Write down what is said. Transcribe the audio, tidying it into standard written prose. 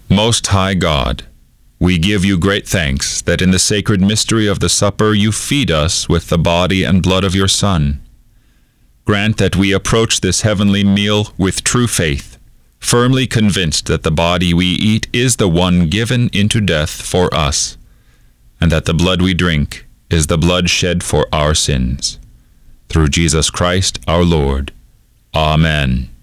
Most High God, we give you great thanks that in the sacred mystery of the supper you feed us with the body and blood of your Son. Grant that we approach this heavenly meal with true faith, firmly convinced that the body we eat is the one given into death for us, and that the blood we drink is the blood shed for our sins. Through Jesus Christ our Lord. Amen.